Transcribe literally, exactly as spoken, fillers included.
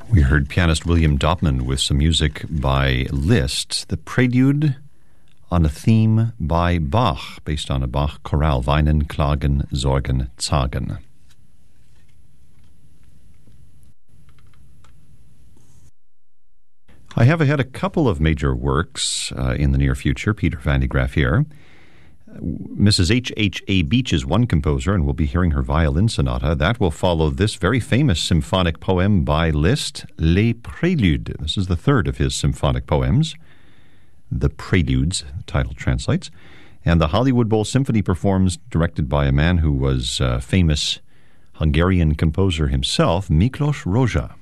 We heard pianist William Dopman with some music by Liszt, the prelude on a theme by Bach, based on a Bach chorale, Weinen, Klagen, Sorgen, Zagen. I have ahead a couple of major works uh, in the near future. Peter van de Graaf here. Missus H H A Beach is one composer, and we'll be hearing her violin sonata. That will follow this very famous symphonic poem by Liszt, Les Préludes. This is the third of his symphonic poems. The Preludes, the title translates. And the Hollywood Bowl Symphony performs, directed by a man who was a famous Hungarian composer himself, Miklos Rozsa.